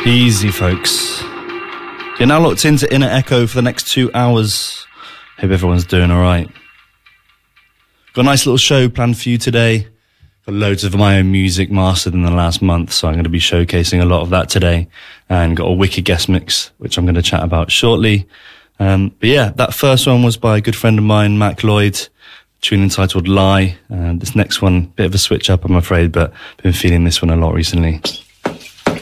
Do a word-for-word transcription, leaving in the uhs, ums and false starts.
Easy, folks. You're now locked into Inner Echo for the next two hours. Hope everyone's doing all right. Got a nice little show planned for you today. Got loads of my own music mastered in the last month, so I'm going to be showcasing a lot of that today. And got a wicked guest mix, which I'm going to chat about shortly. Um, but yeah, that first one was by a good friend of mine, Mac Lloyd, tune entitled Lie. And this next one, bit of a switch up, I'm afraid, but been feeling this one a lot recently.